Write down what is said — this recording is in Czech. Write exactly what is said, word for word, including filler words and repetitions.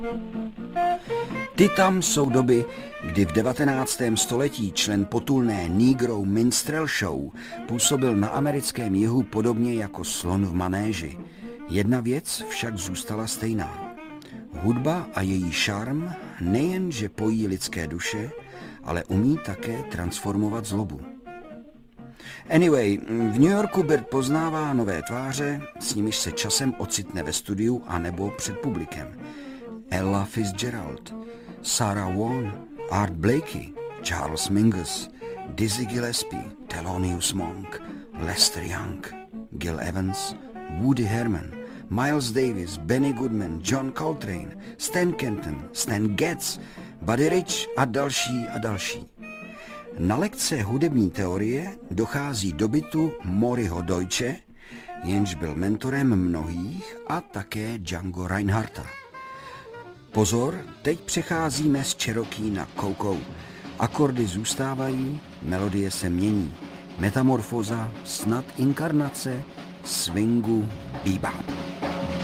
Ty tam jsou doby, kdy v devatenáctém století člen potulné Negro Minstrel Show působil na americkém jihu podobně jako slon v manéži. Jedna věc však zůstala stejná. Hudba a její šarm nejenže pojí lidské duše, ale umí také transformovat zlobu. Anyway, v New Yorku Bert poznává nové tváře, s nimiž se časem ocitne ve studiu anebo před publikem. Ella Fitzgerald, Sarah Vaughan, Art Blakey, Charles Mingus, Dizzy Gillespie, Thelonious Monk, Lester Young, Gil Evans, Woody Herman, Miles Davis, Benny Goodman, John Coltrane, Stan Kenton, Stan Getz, Buddy Rich a další a další. Na lekce hudební teorie dochází do bytu Mauryho Deutsche, jenž byl mentorem mnohých a také Django Reinhardta. Pozor, teď přecházíme z Cherokee na Coco. Akordy zůstávají, melodie se mění. Metamorfóza, snad inkarnace swingu bebop.